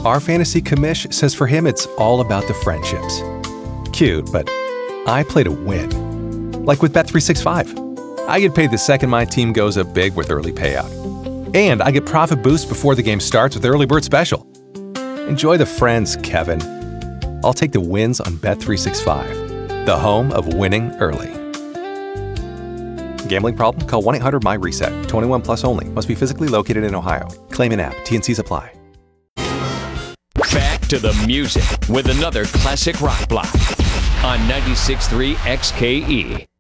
Our fantasy commish says for him it's all about the friendships. Cute, but I play to win. Like with Bet365. I get paid the second my team goes up big with early payout. And I get profit boost before the game starts with Early Bird Special. Enjoy the friends, Kevin. I'll take the wins on Bet365, the home of winning early. Gambling problem? Call 1-800-MY-RESET. 21 plus only. Must be physically located in Ohio. Claim in app. T&Cs apply. Back to the music with another classic rock block on 96.3 XKE.